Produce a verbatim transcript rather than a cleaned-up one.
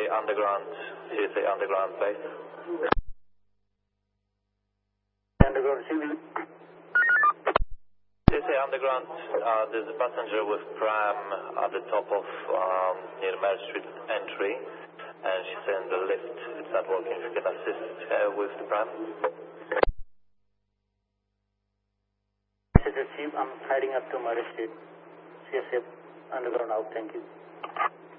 underground, C S A underground base. Underground C V. C S A underground, uh, there's a passenger with pram at the top of um, near Mare Street entry, and she's in the lift. It's not working. If you can assist her with the pram. This is Chief. I'm heading up to Mare Street. C S A underground out. Thank you.